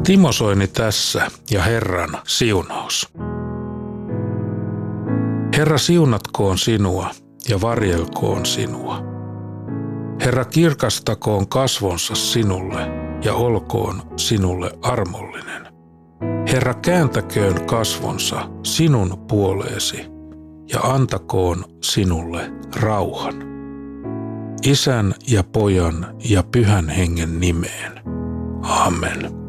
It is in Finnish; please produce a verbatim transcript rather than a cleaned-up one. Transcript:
Timo Soini tässä ja Herran siunaus. Herra siunatkoon sinua ja varjelkoon sinua. Herra kirkastakoon kasvonsa sinulle ja olkoon sinulle armollinen. Herra kääntäköön kasvonsa sinun puoleesi ja antakoon sinulle rauhan. Isän ja Pojan ja Pyhän Hengen nimeen. Amen.